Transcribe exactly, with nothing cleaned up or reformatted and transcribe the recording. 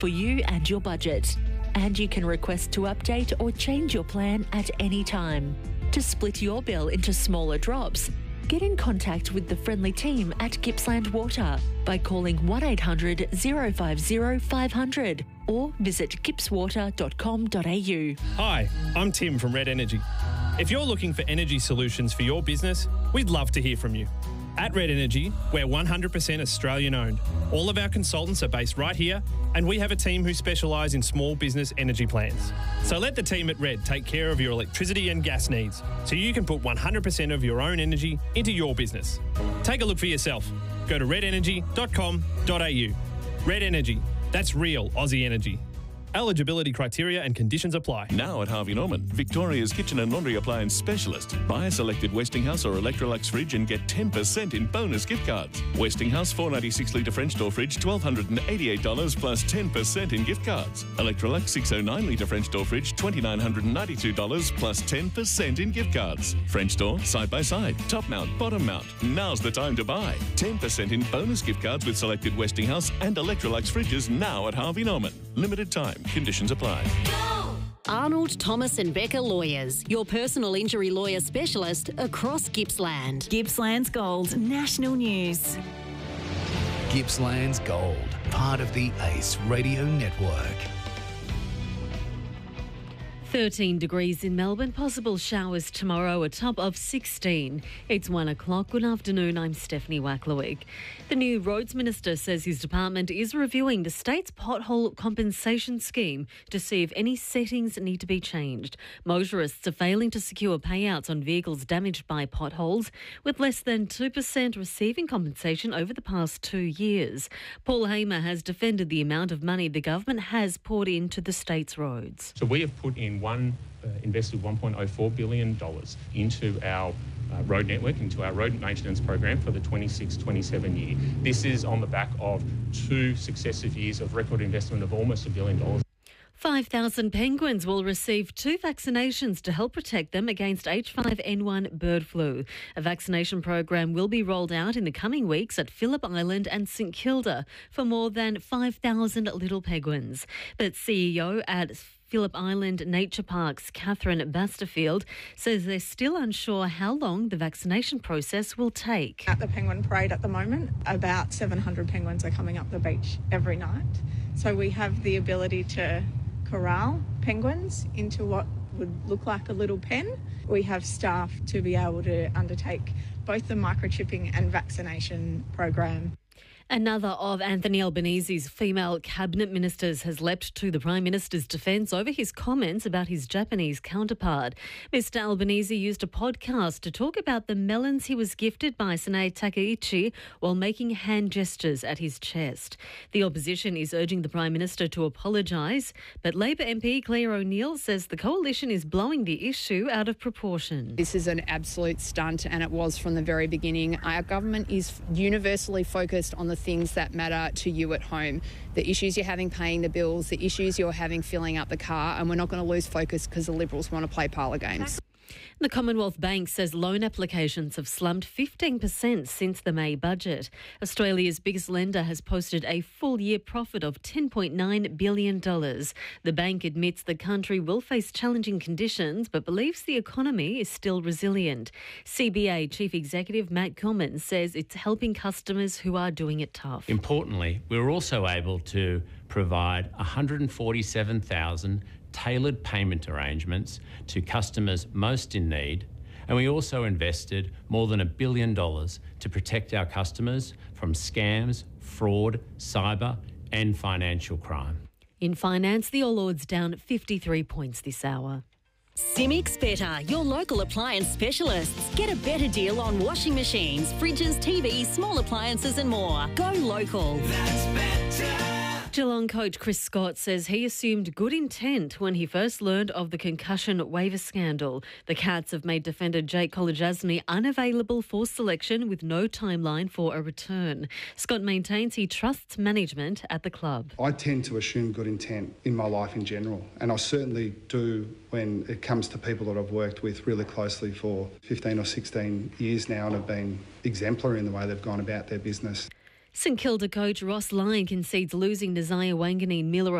for you and your budget. And you can request to update or change your plan at any time. To split your bill into smaller drops, get in contact with the friendly team at Gippsland Water by calling one eight hundred, zero five zero, five hundred or visit gips water dot com dot a u. Hi, I'm Tim from Red Energy. If you're looking for energy solutions for your business, we'd love to hear from you. At Red Energy, we're one hundred percent Australian owned. All of our consultants are based right here, and we have a team who specialise in small business energy plans. So let the team at Red take care of your electricity and gas needs, so you can put one hundred percent of your own energy into your business. Take a look for yourself. Go to red energy dot com dot a u. Red Energy, that's real Aussie energy. Eligibility criteria and conditions apply. Now at Harvey Norman, Victoria's kitchen and laundry appliance specialist. Buy a selected Westinghouse or Electrolux fridge and get ten percent in bonus gift cards. Westinghouse four ninety-six litre French door fridge, one thousand two hundred eighty-eight dollars plus ten percent in gift cards. Electrolux six oh nine litre French door fridge, two thousand nine hundred ninety-two dollars plus ten percent in gift cards. French door, side by side, top mount, bottom mount. Now's the time to buy. ten percent in bonus gift cards with selected Westinghouse and Electrolux fridges now at Harvey Norman. Limited time. Conditions apply. Arnold, Thomas and Becker Lawyers, your personal injury lawyer specialist across Gippsland. Gippsland's Gold, national news. Gippsland's Gold, part of the ACE Radio Network. thirteen degrees in Melbourne, possible showers tomorrow, a top of sixteen. It's one o'clock. Good afternoon, I'm Stephanie Wacklewick. The new Roads Minister says his department is reviewing the state's pothole compensation scheme to see if any settings need to be changed. Motorists are failing to secure payouts on vehicles damaged by potholes, with less than two percent receiving compensation over the past two years. Paul Hamer has defended the amount of money the government has poured into the state's roads. So we have put in one, uh, invested one point oh four billion dollars into our uh, road network, into our road maintenance program for the twenty-six twenty-seven year. This is on the back of two successive years of record investment of almost a billion dollars. five thousand penguins will receive two vaccinations to help protect them against H five N one bird flu. A vaccination program will be rolled out in the coming weeks at Phillip Island and St Kilda for more than five thousand little penguins. But C E O at Phillip Island Nature Parks, Catherine Basterfield, says they're still unsure how long the vaccination process will take. At the penguin parade at the moment, about seven hundred penguins are coming up the beach every night. So we have the ability to corral penguins into what would look like a little pen. We have staff to be able to undertake both the microchipping and vaccination program. Another of Anthony Albanese's female cabinet ministers has leapt to the Prime Minister's defence over his comments about his Japanese counterpart. Mister Albanese used a podcast to talk about the melons he was gifted by Sanae Takaichi while making hand gestures at his chest. The opposition is urging the Prime Minister to apologise, but Labor M P Claire O'Neill says the coalition is blowing the issue out of proportion. This is an absolute stunt, and it was from the very beginning. Our government is universally focused on the things that matter to you at home, the issues you're having paying the bills, the issues you're having filling up the car, and we're not going to lose focus because the Liberals want to play parlour games. The Commonwealth Bank says loan applications have slumped fifteen percent since the May budget. Australia's biggest lender has posted a full-year profit of ten point nine billion dollars. The bank admits the country will face challenging conditions but believes the economy is still resilient. C B A Chief Executive Matt Gilman says it's helping customers who are doing it tough. Importantly, we were also able to provide one hundred forty-seven thousand tailored payment arrangements to customers most in need, and we also invested more than a billion dollars to protect our customers from scams, fraud, cyber and financial crime. In finance, the All Ords down fifty-three points this hour. Simics Better, your local appliance specialists. Get a better deal on washing machines, fridges, T Vs, small appliances and more. Go local. That's better. Geelong coach Chris Scott says he assumed good intent when he first learned of the concussion waiver scandal. The Cats have made defender Jake Kolodjasny unavailable for selection with no timeline for a return. Scott maintains he trusts management at the club. I tend to assume good intent in my life in general, and I certainly do when it comes to people that I've worked with really closely for fifteen or sixteen years now and have been exemplary in the way they've gone about their business. St Kilda coach Ross Lyon concedes losing Nasiah Wanganeen Miller